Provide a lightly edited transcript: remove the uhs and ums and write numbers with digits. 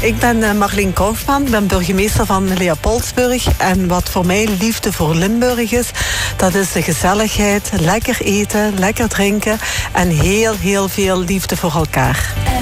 Ik ben Marleen Kaufman, ik ben burgemeester van Leopoldsburg. En wat voor mij liefde voor Limburg is, dat is de gezelligheid, lekker eten, lekker drinken en heel, heel veel liefde voor elkaar.